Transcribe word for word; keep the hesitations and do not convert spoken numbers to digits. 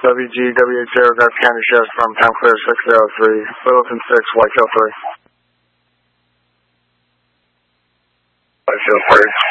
W G W H zero, Garth County Sheriff's Department, time clear six zero three, Littleton six, Whitetail three. Whitetail three.